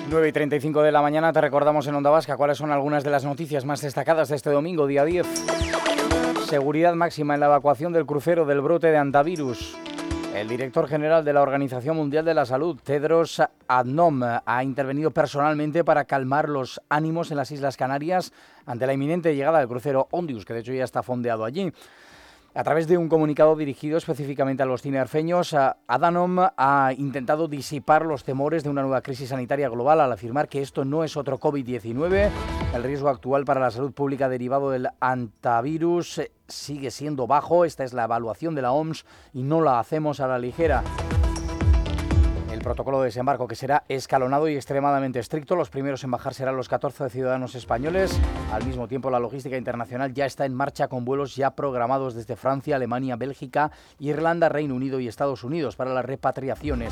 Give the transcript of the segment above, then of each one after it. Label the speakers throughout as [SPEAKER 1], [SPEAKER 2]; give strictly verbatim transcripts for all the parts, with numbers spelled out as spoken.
[SPEAKER 1] nueve y treinta y cinco de la mañana, te recordamos en Onda Vasca cuáles son algunas de las noticias más destacadas de este domingo, día diez. Seguridad máxima en la evacuación del crucero del brote de antivirus. El director general de la Organización Mundial de la Salud, Tedros Adhanom, ha intervenido personalmente para calmar los ánimos en las Islas Canarias ante la inminente llegada del crucero Ondius, que de hecho ya está fondeado allí. A través de un comunicado dirigido específicamente a los tinerfeños, Adhanom ha intentado disipar los temores de una nueva crisis sanitaria global al afirmar que esto no es otro COVID diecinueve. El riesgo actual para la salud pública derivado del antivirus sigue siendo bajo. Esta es la evaluación de la O M S y no la hacemos a la ligera. El protocolo de desembarco, que será escalonado y extremadamente estricto. Los primeros en bajar serán los catorce ciudadanos españoles. Al mismo tiempo, la logística internacional ya está en marcha con vuelos ya programados desde Francia, Alemania, Bélgica, Irlanda, Reino Unido y Estados Unidos para las repatriaciones.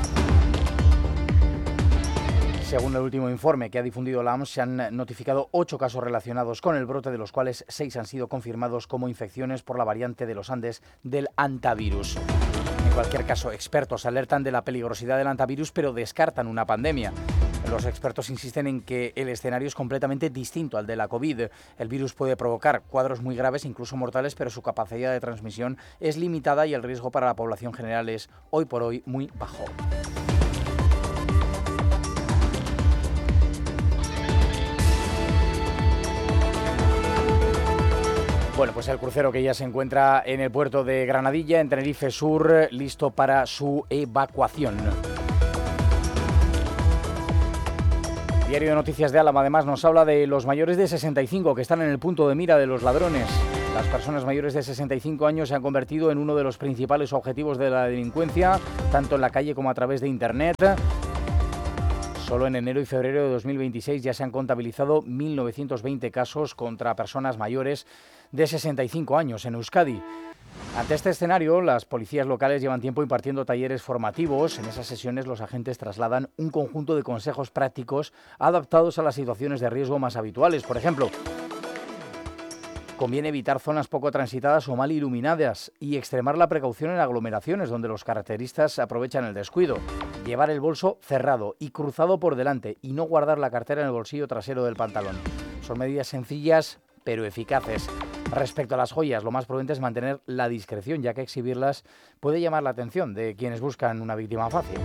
[SPEAKER 1] Según el último informe que ha difundido la O M S, se han notificado ocho casos relacionados con el brote, de los cuales seis han sido confirmados como infecciones por la variante de los Andes del antivirus. En cualquier caso, expertos alertan de la peligrosidad del antivirus, pero descartan una pandemia. Los expertos insisten en que el escenario es completamente distinto al de la COVID. El virus puede provocar cuadros muy graves, incluso mortales, pero su capacidad de transmisión es limitada y el riesgo para la población general es, hoy por hoy, muy bajo. Bueno, pues el crucero que ya se encuentra en el puerto de Granadilla, en Tenerife Sur, listo para su evacuación. Diario de Noticias de Álava, además, nos habla de los mayores de sesenta y cinco que están en el punto de mira de los ladrones. Las personas mayores de sesenta y cinco años se han convertido en uno de los principales objetivos de la delincuencia, tanto en la calle como a través de Internet. Solo en enero y febrero de dos mil veintiséis ya se han contabilizado mil novecientos veinte casos contra personas mayores de sesenta y cinco años en Euskadi. Ante este escenario, las policías locales llevan tiempo impartiendo talleres formativos. En esas sesiones los agentes trasladan un conjunto de consejos prácticos adaptados a las situaciones de riesgo más habituales. Por ejemplo, conviene evitar zonas poco transitadas o mal iluminadas y extremar la precaución en aglomeraciones donde los carteristas aprovechan el descuido. Llevar el bolso cerrado y cruzado por delante y no guardar la cartera en el bolsillo trasero del pantalón. Son medidas sencillas pero eficaces. Respecto a las joyas, lo más prudente es mantener la discreción, ya que exhibirlas puede llamar la atención de quienes buscan una víctima fácil.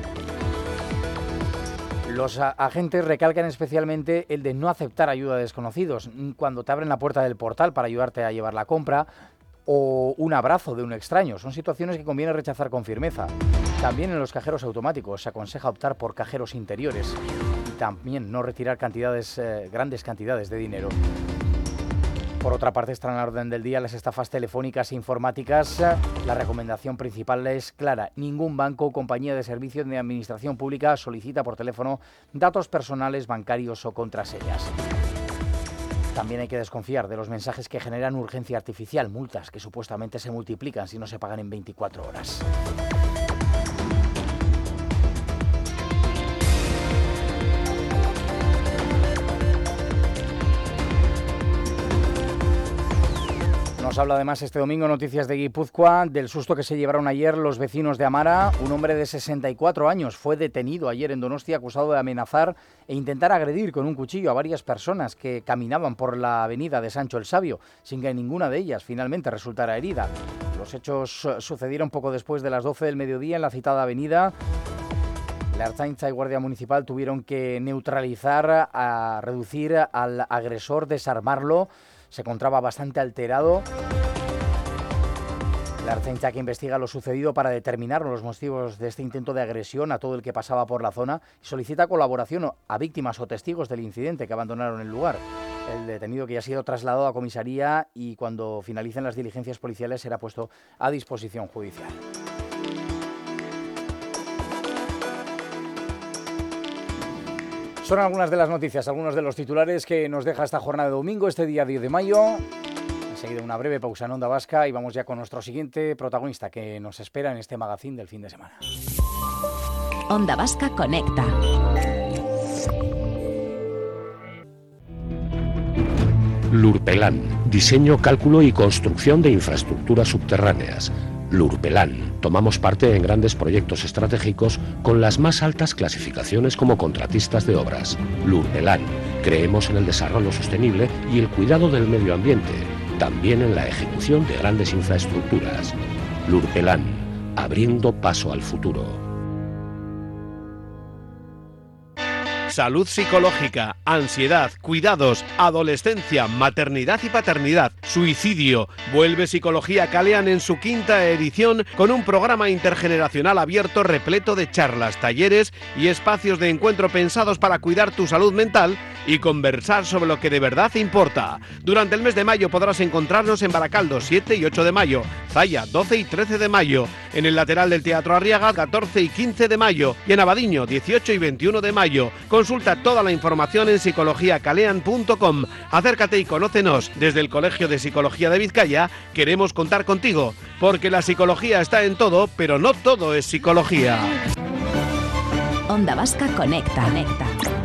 [SPEAKER 1] Los agentes recalcan especialmente el de no aceptar ayuda de desconocidos cuando te abren la puerta del portal para ayudarte a llevar la compra o un abrazo de un extraño. Son situaciones que conviene rechazar con firmeza. También en los cajeros automáticos se aconseja optar por cajeros interiores y también no retirar cantidades, eh, grandes cantidades de dinero. Por otra parte, están a la orden del día las estafas telefónicas e informáticas. La recomendación principal es clara: ningún banco o compañía de servicios de administración pública solicita por teléfono datos personales, bancarios o contraseñas. También hay que desconfiar de los mensajes que generan urgencia artificial, multas que supuestamente se multiplican si no se pagan en veinticuatro horas. Nos habla además este domingo Noticias de Guipúzcoa del susto que se llevaron ayer los vecinos de Amara. Un hombre de sesenta y cuatro años fue detenido ayer en Donostia acusado de amenazar e intentar agredir con un cuchillo a varias personas que caminaban por la avenida de Sancho el Sabio, sin que ninguna de ellas finalmente resultara herida. Los hechos sucedieron poco después de las doce del mediodía en la citada avenida. La Ertzaintza y Guardia Municipal tuvieron que neutralizar, a reducir al agresor, desarmarlo. Se encontraba bastante alterado. La Ertzaintza, que investiga lo sucedido para determinar los motivos de este intento de agresión a todo el que pasaba por la zona, solicita colaboración a víctimas o testigos del incidente que abandonaron el lugar. El detenido, que ya ha sido trasladado a comisaría, y cuando finalicen las diligencias policiales será puesto a disposición judicial. Son algunas de las noticias, algunos de los titulares que nos deja esta jornada de domingo, este día diez de mayo. Enseguida una breve pausa en Onda Vasca y vamos ya con nuestro siguiente protagonista que nos espera en este magazín del fin de semana.
[SPEAKER 2] Onda Vasca Conecta.
[SPEAKER 3] Lurpelán, diseño, cálculo y construcción de infraestructuras subterráneas. Lurpelan. Tomamos parte en grandes proyectos estratégicos con las más altas clasificaciones como contratistas de obras. Lurpelan. Creemos en el desarrollo sostenible y el cuidado del medio ambiente, también en la ejecución de grandes infraestructuras. Lurpelan. Abriendo paso al futuro.
[SPEAKER 4] Salud psicológica, ansiedad, cuidados, adolescencia, maternidad y paternidad, suicidio. Vuelve Psicología Calean en su quinta edición con un programa intergeneracional abierto repleto de charlas, talleres y espacios de encuentro pensados para cuidar tu salud mental y conversar sobre lo que de verdad importa. Durante el mes de mayo podrás encontrarnos en Baracaldo siete y ocho de mayo, Zaya doce y trece de mayo, en el lateral del Teatro Arriaga catorce y quince de mayo y en Abadiño dieciocho y veintiuno de mayo. Consulta toda la información en psicología calean punto com. Acércate y conócenos. Desde el Colegio de Psicología de Vizcaya queremos contar contigo, porque la psicología está en todo, pero no todo es psicología.
[SPEAKER 2] Onda Vasca Conecta. Conecta.